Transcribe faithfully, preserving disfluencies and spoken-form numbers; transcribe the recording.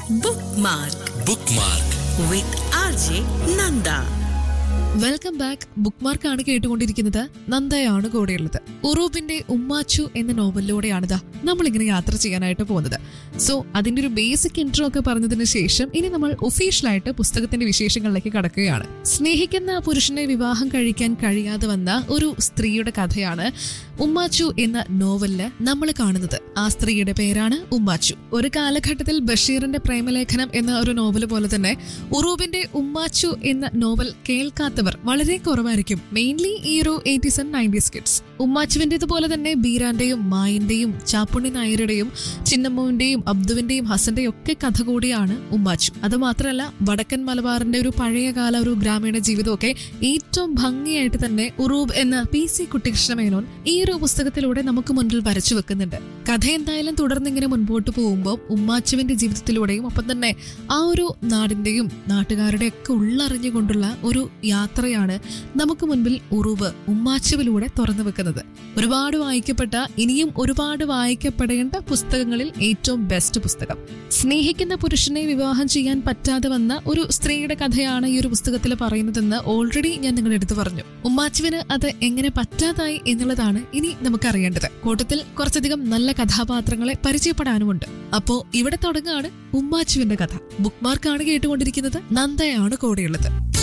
Bookmark Bookmark with R J Nanda. Welcome back. Book മാർക്കാണ് കേട്ടുകൊണ്ടിരിക്കുന്നത്. നന്ദയാണ് കൂടെയുള്ളത്. ഉറൂബിന്റെ ഉമ്മാച്ചു എന്ന നോവലിലൂടെയാണിതാ നമ്മളിങ്ങനെ യാത്ര ചെയ്യാനായിട്ട് പോകുന്നത്. സോ അതിന്റെ ഒരു ബേസിക് ഇൻട്രോ ഒക്കെ പറഞ്ഞതിന് ശേഷം ഇനി നമ്മൾ ഒഫീഷ്യലായിട്ട് പുസ്തകത്തിന്റെ വിശേഷങ്ങളിലേക്ക് കടക്കുകയാണ്. സ്നേഹിക്കുന്ന പുരുഷനെ വിവാഹം കഴിക്കാൻ കഴിയാതെ വന്ന ഒരു സ്ത്രീയുടെ കഥയാണ് ഉമ്മാച്ചു എന്ന നോവലില് നമ്മൾ കാണുന്നത്. ആ സ്ത്രീയുടെ പേരാണ് ഉമ്മാച്ചു. ഒരു കാലഘട്ടത്തിൽ ബഷീറിന്റെ പ്രേമലേഖനം എന്ന ഒരു നോവൽ പോലെ തന്നെ ഉറൂബിന്റെ ഉമ്മാച്ചു എന്ന നോവൽ കേൾക്കാത്തവർ വളരെ കുറവായിരിക്കും. മെയിൻലി ഈ ഒരു എയ്റ്റീസ് ആൻഡ് നയൻറ്റീസ് കിഡ്സ്. ഉമ്മാച്ചുവിന്റേതുപോലെ തന്നെ ബീരാന്റെയും മായിന്റെയും ചാപ്പുണ്ണി നായരുടെയും ചിന്നമ്മുവിന്റെയും അബ്ദുവിന്റെയും ഹസന്റെയും ഒക്കെ കഥ കൂടിയാണ് ഉമ്മാച്ചു. അത് മാത്രമല്ല, വടക്കൻ മലബാറിന്റെ ഒരു പഴയകാല ഒരു ഗ്രാമീണ ജീവിതമൊക്കെ ഏറ്റവും ഭംഗിയായിട്ട് തന്നെ ഉറൂബ് എന്ന പി സി കുട്ടികൃഷ്ണ മേനോൻ ഈ ഒരു പുസ്തകത്തിലൂടെ നമുക്ക് മുൻപിൽ വരച്ചു വെക്കുന്നുണ്ട്. കഥ എന്തായാലും തുടർന്നിങ്ങനെ മുൻപോട്ട് പോകുമ്പോൾ ഉമ്മാച്ചുവിന്റെ ജീവിതത്തിലൂടെയും ഒപ്പം തന്നെ ആ ഒരു നാടിന്റെയും നാട്ടുകാരുടെ ഒക്കെ ഉള്ളറിഞ്ഞുകൊണ്ടുള്ള ഒരു യാത്രയാണ് നമുക്ക് മുൻപിൽ ഉറൂബ് ഉമ്മാച്ചുവിലൂടെ തുറന്നു വെക്കുന്നത്. ഒരുപാട് വായിക്കപ്പെട്ട, ഇനിയും ഒരുപാട് വായിക്കപ്പെടേണ്ട പുസ്തകങ്ങളിൽ ഏറ്റവും ബെസ്റ്റ് പുസ്തകം. സ്നേഹിക്കുന്ന പുരുഷനെ വിവാഹം ചെയ്യാൻ പറ്റാതെ വന്ന ഒരു സ്ത്രീയുടെ കഥയാണ് ഈ ഒരു പുസ്തകത്തിൽ പറയുന്നതെന്ന് ഓൾറെഡി ഞാൻ നിങ്ങളുടെ അടുത്ത് പറഞ്ഞു. ഉമ്മാച്ചുവിന് അത് എങ്ങനെ പറ്റാതായി എന്നുള്ളതാണ് ഇനി നമുക്ക് അറിയേണ്ടത്. കൂട്ടത്തിൽ കുറച്ചധികം നല്ല കഥാപാത്രങ്ങളെ പരിചയപ്പെടാനുമുണ്ട്. അപ്പോ ഇവിടെ തുടങ്ങാണ് ഉമ്മാച്ചുവിന്റെ കഥ. ബുക്ക് മാർക്കാണ് കേട്ടുകൊണ്ടിരിക്കുന്നത്. നന്ദയാണ് കൂടെയുള്ളത്.